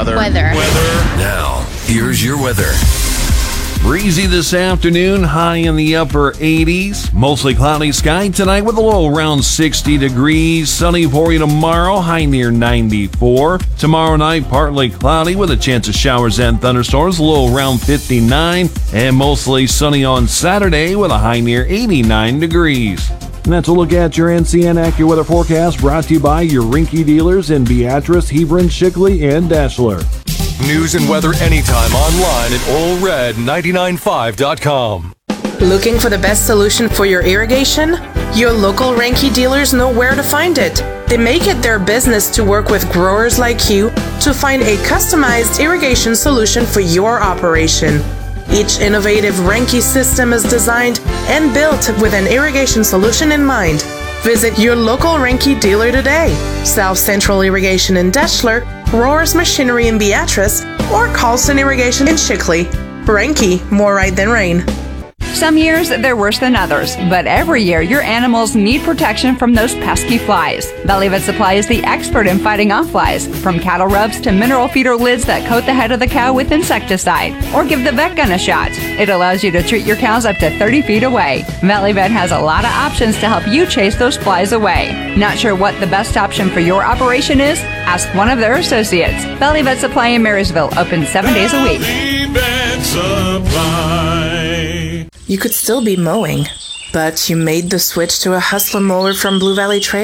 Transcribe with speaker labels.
Speaker 1: weather.
Speaker 2: Now, here's your weather.
Speaker 3: Breezy this afternoon, high in the upper 80s. Mostly cloudy sky tonight with a low around 60 degrees. Sunny for you tomorrow, high near 94. Tomorrow night, partly cloudy with a chance of showers and thunderstorms, low around 59. And mostly sunny on Saturday with a high near 89 degrees. And that's a look at your NCN AccuWeather forecast, brought to you by your Rinky dealers in Beatrice, Hebron, Shickley, and Deshler.
Speaker 2: News and weather anytime online at allred995.com.
Speaker 4: Looking for the best solution for your irrigation? Your local Ranky dealers know where to find it. They make it their business to work with growers like you to find a customized irrigation solution for your operation. Each innovative Ranky system is designed and built with an irrigation solution in mind. Visit your local Ranky dealer today. South Central Irrigation in Deshler, Roars Machinery in Beatrice, or Carlson Irrigation in Shickley. Ranky, more right than rain.
Speaker 5: Some years they're worse than others, but every year your animals need protection from those pesky flies. Valley Vet Supply is the expert in fighting off flies, from cattle rubs to mineral feeder lids that coat the head of the cow with insecticide, or give the vet gun a shot. It allows you to treat your cows up to 30 feet away. Valley Vet has a lot of options to help you chase those flies away. Not sure what the best option for your operation is? Ask one of their associates. Valley Vet Supply in Marysville, open 7 days a week.
Speaker 6: Valley Vet Supply.
Speaker 4: You could still be mowing, but you made the switch to a Hustler mower from Blue Valley Trail.